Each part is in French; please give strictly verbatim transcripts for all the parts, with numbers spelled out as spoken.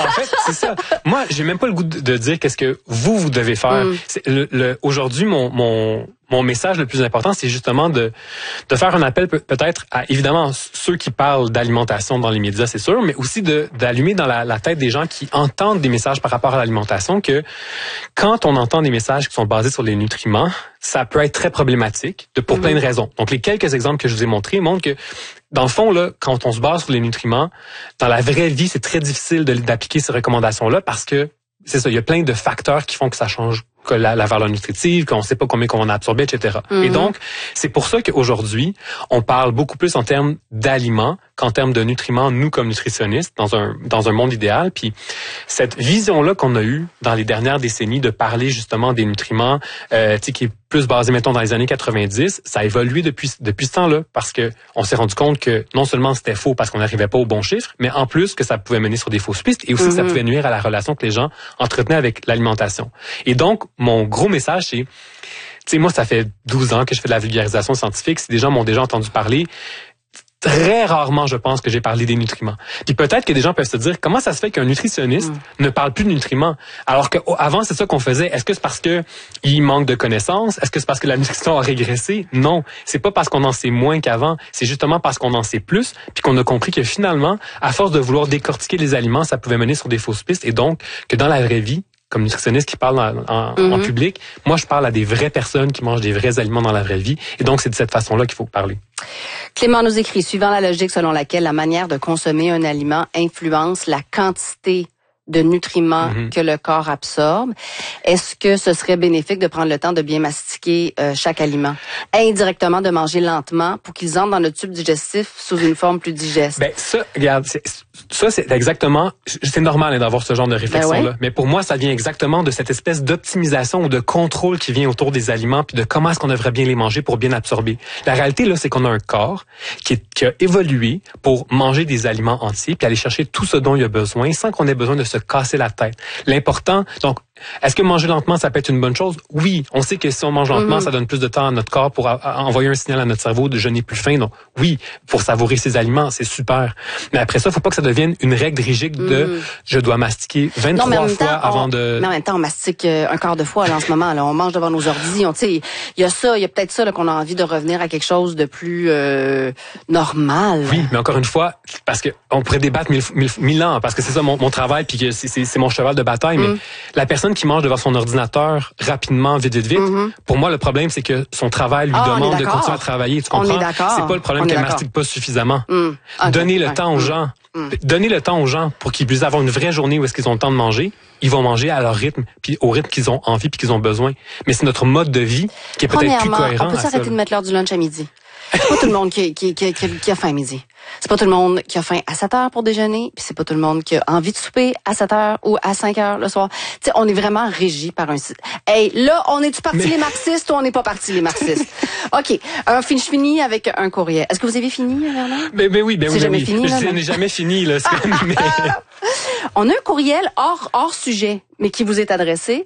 En fait, c'est ça. Moi, j'ai même pas le goût de, de dire qu'est-ce que vous, vous devez faire. Mm. C'est le, le, aujourd'hui, mon, mon, mon message le plus important, c'est justement de, de faire un appel pe- peut-être à, évidemment, ceux qui parlent d'alimentation dans les médias, c'est sûr, mais aussi de, d'allumer dans la, la tête des gens qui entendent des messages par rapport à l'alimentation que quand on entend des messages qui sont basés sur les nutriments, ça peut être très problématique de, pour mm-hmm. plein de raisons. Donc, les quelques exemples que je vous ai montrés montrent que dans le fond, là, quand on se base sur les nutriments, dans la vraie vie, c'est très difficile de, d'appliquer ces recommandations-là parce que, c'est ça, il y a plein de facteurs qui font que ça change que la, la valeur nutritive, qu'on ne sait pas combien qu'on a absorbé, et cetera. Mm-hmm. Et donc, c'est pour ça qu'aujourd'hui, on parle beaucoup plus en termes d'aliments qu'en termes de nutriments, nous, comme nutritionnistes, dans un dans un monde idéal. Puis, cette vision-là qu'on a eue dans les dernières décennies de parler justement des nutriments, euh, tu sais, qui est plus basé, mettons, dans les années quatre-vingt-dix, ça a évolué depuis depuis ce temps-là parce que on s'est rendu compte que non seulement c'était faux parce qu'on n'arrivait pas aux bons chiffres, mais en plus que ça pouvait mener sur des fausses pistes et aussi mm-hmm. que ça pouvait nuire à la relation que les gens entretenaient avec l'alimentation. Et donc, mon gros message, c'est, tu sais, moi, ça fait douze ans que je fais de la vulgarisation scientifique. Si des gens m'ont déjà entendu parler, très rarement, je pense, que j'ai parlé des nutriments. Puis peut-être que des gens peuvent se dire, comment ça se fait qu'un nutritionniste mm. ne parle plus de nutriments? Alors qu'avant, c'est ça qu'on faisait. Est-ce que c'est parce que il manque de connaissances? Est-ce que c'est parce que la nutrition a régressé? Non. C'est pas parce qu'on en sait moins qu'avant. C'est justement parce qu'on en sait plus, puis qu'on a compris que finalement, à force de vouloir décortiquer les aliments, ça pouvait mener sur des fausses pistes. Et donc, que dans la vraie vie, comme nutritionniste qui parle en, en, mm-hmm. en public, moi, je parle à des vraies personnes qui mangent des vrais aliments dans la vraie vie. Et donc, c'est de cette façon-là qu'il faut parler. Clément nous écrit, suivant la logique selon laquelle la manière de consommer un aliment influence la quantité de nutriments mm-hmm. que le corps absorbe, est-ce que ce serait bénéfique de prendre le temps de bien mastiquer euh, chaque aliment? Indirectement, de manger lentement pour qu'ils entrent dans le tube digestif sous une forme plus digeste. Ben ça, regarde, c'est, ça c'est exactement, c'est normal hein, d'avoir ce genre de réflexion-là. Ben ouais. Mais pour moi, ça vient exactement de cette espèce d'optimisation ou de contrôle qui vient autour des aliments puis de comment est-ce qu'on devrait bien les manger pour bien absorber. La réalité, là, c'est qu'on a un corps qui, est, qui a évolué pour manger des aliments entiers puis aller chercher tout ce dont il a besoin sans qu'on ait besoin de se casser la tête. L'important, donc, est-ce que manger lentement, ça peut être une bonne chose? Oui, on sait que si on mange lentement, mm-hmm. ça donne plus de temps à notre corps pour a, a, envoyer un signal à notre cerveau de « je n'ai plus faim ». Donc, oui, pour savourer ces aliments, c'est super. Mais après ça, il ne faut pas que ça devienne une règle rigide de mm. « je dois mastiquer vingt-trois non, fois temps, avant on, de… » Mais en même temps, on mastique un quart de fois là, en ce moment. Là, on mange devant nos ordi. Il y a ça, il y a peut-être ça là, qu'on a envie de revenir à quelque chose de plus euh, normal. Oui, mais encore une fois, parce que on pourrait débattre mille, mille, mille ans, parce que c'est ça mon, mon travail, puis que c'est, c'est, c'est mon cheval de bataille, mm. mais la personne qui mange devant son ordinateur rapidement, vite, vite, vite, mm-hmm. pour moi, le problème, c'est que son travail lui ah, demande de continuer à travailler. Tu comprends? On est d'accord. C'est pas le problème qu'elle mastique pas suffisamment. Mm. Okay. Donnez le ouais. temps aux gens. Mm. Donnez le temps aux gens pour qu'ils puissent avoir une vraie journée où est-ce qu'ils ont le temps de manger. Ils vont manger à leur rythme, puis au rythme qu'ils ont envie, puis qu'ils ont besoin. Mais c'est notre mode de vie qui est peut-être plus cohérent. On peut s'arrêter de mettre l'heure du lunch à midi. C'est pas tout le monde qui, qui, qui, qui, qui a faim à midi. C'est pas tout le monde qui a faim à sept heures pour déjeuner, puis c'est pas tout le monde qui a envie de souper à sept heures ou à cinq heures le soir. Tu sais, on est vraiment régi par un... Hey, là, on est-tu parti Mais... les marxistes ou on n'est pas parti les marxistes? OK. Un, je finis avec un courriel. Est-ce que vous avez fini, Bernard? Ben, ben oui, ben c'est oui. jamais ben fini, oui. là, Je n'ai jamais fini, là. C'est comme... mais... On a un courriel hors, hors sujet, mais qui vous est adressé.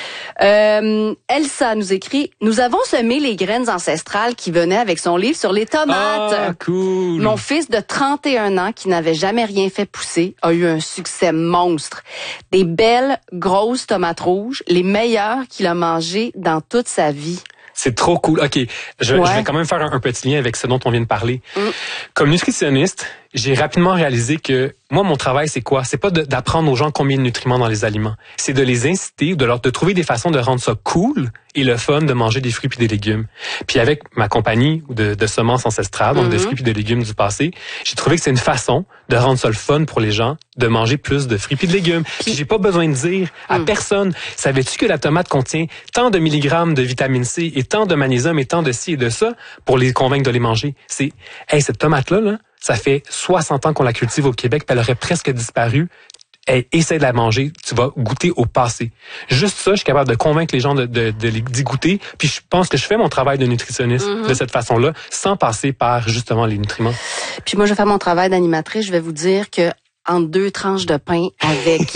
Euh, Elsa nous écrit, nous avons semé les graines ancestrales qui venaient avec son livre sur les tomates. Ah, cool. Mon fils de trente et un ans, qui n'avait jamais rien fait pousser, a eu un succès monstre. Des belles, grosses tomates rouges, les meilleures qu'il a mangées dans toute sa vie. C'est trop cool. OK, je, ouais. je vais quand même faire un, un petit lien avec ce dont on vient de parler. Mm. Comme nutritionniste, j'ai rapidement réalisé que moi, mon travail, c'est quoi? C'est pas de, d'apprendre aux gens combien de nutriments dans les aliments. C'est de les inciter, de leur de trouver des façons de rendre ça cool et le fun de manger des fruits puis des légumes. Puis avec ma compagnie de, de semences ancestrales, donc mm-hmm. de fruits puis de légumes du passé, j'ai trouvé que c'est une façon de rendre ça le fun pour les gens de manger plus de fruits puis de légumes. Puis, puis j'ai pas besoin de dire à mm. personne, savais-tu que la tomate contient tant de milligrammes de vitamine C et tant de magnésium et tant de ci et de ça pour les convaincre de les manger. C'est, hey, cette tomate-là, là, ça fait soixante ans qu'on la cultive au Québec, puis elle aurait presque disparu. Hey, essaie de la manger, tu vas goûter au passé. Juste ça, je suis capable de convaincre les gens de, de, de, d'y goûter. Puis je pense que je fais mon travail de nutritionniste mm-hmm. de cette façon-là, sans passer par justement les nutriments. Puis moi, je vais faire mon travail d'animatrice. Je vais vous dire que entre deux tranches de pain avec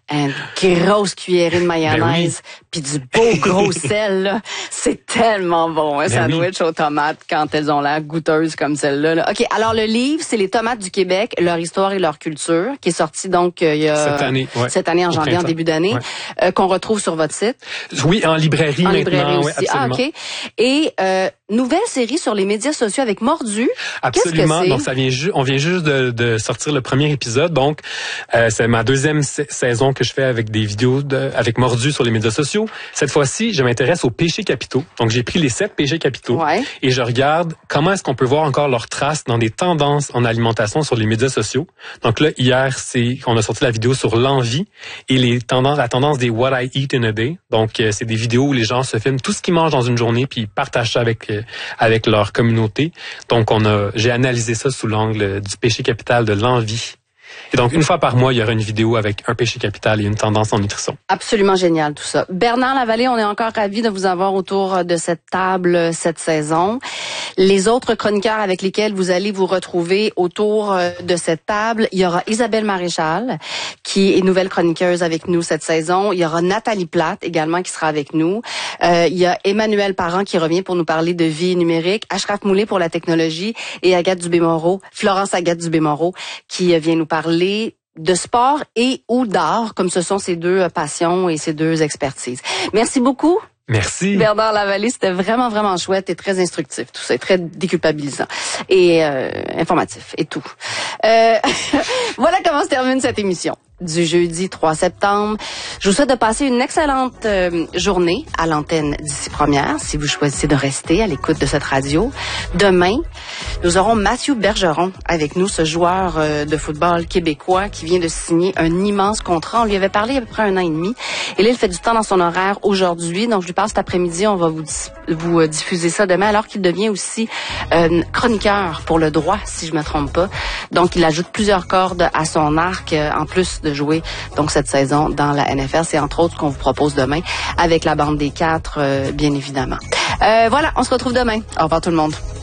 une grosse cuillerée de mayonnaise, puis ben oui. du beau gros sel, là. C'est tellement bon, un ben sandwich oui. aux tomates quand elles ont l'air goûteuses comme celle-là. Là. OK, alors le livre, c'est Les tomates du Québec, leur histoire et leur culture, qui est sorti donc euh, il y a cette année, ouais. cette année en janvier, en début d'année, ouais. euh, qu'on retrouve sur votre site. Oui, en librairie en maintenant. Librairie aussi. Ouais, absolument. Ah, OK. Et euh, nouvelle série sur les médias sociaux avec Mordu. Absolument. Qu'est-ce que c'est? Donc ça vient ju- on vient juste de, de sortir le premier épisode. Donc euh, c'est ma deuxième sa- saison que je fais avec des vidéos de, avec Mordu sur les médias sociaux. Cette fois-ci, je m'intéresse aux péchés capitaux. Donc j'ai pris les sept péchés capitaux ouais. et je regarde comment est-ce qu'on peut voir encore leurs traces dans des tendances en alimentation sur les médias sociaux. Donc là hier, c'est on a sorti la vidéo sur l'envie et les tendances la tendance des What I Eat in a Day. Donc euh, c'est des vidéos où les gens se filment tout ce qu'ils mangent dans une journée puis ils partagent ça avec euh, avec leur communauté. Donc on a j'ai analysé ça sous l'angle du péché capital de l'envie. Et donc, une fois par mois, il y aura une vidéo avec un péché capital et une tendance en nutrition. Absolument génial, tout ça. Bernard Lavallée, on est encore ravis de vous avoir autour de cette table cette saison. Les autres chroniqueurs avec lesquels vous allez vous retrouver autour de cette table, il y aura Isabelle Maréchal, qui est nouvelle chroniqueuse avec nous cette saison. Il y aura Nathalie Plate également qui sera avec nous. Euh, il y a Emmanuel Parent qui revient pour nous parler de vie numérique, Ashraf Moulay pour la technologie et Agathe Dubé-Moreau, Florence Agathe Dubé-Moreau qui vient nous parler de sport et ou d'art, comme ce sont ses deux passions et ses deux expertises. Merci beaucoup. Merci. Bernard Lavallée, c'était vraiment, vraiment chouette et très instructif. Tout ça est très déculpabilisant et euh, informatif et tout. Euh, voilà comment se termine cette émission du jeudi trois septembre. Je vous souhaite de passer une excellente euh, journée à l'antenne d'ici première, si vous choisissez de rester à l'écoute de cette radio. Demain, nous aurons Mathieu Bergeron avec nous, ce joueur euh, de football québécois qui vient de signer un immense contrat. On lui avait parlé il y a à peu près un an et demi. Et là, il fait du temps dans son horaire aujourd'hui. Donc, je lui parle cet après-midi. On va vous, vous euh, diffuser ça demain, alors qu'il devient aussi euh, chroniqueur pour le droit, si je me trompe pas. Donc, il ajoute plusieurs cordes à son arc, euh, en plus de jouer donc cette saison dans la N F L. C'est entre autres ce qu'on vous propose demain avec la bande des quatre, euh, bien évidemment. Euh, voilà, on se retrouve demain. Au revoir tout le monde.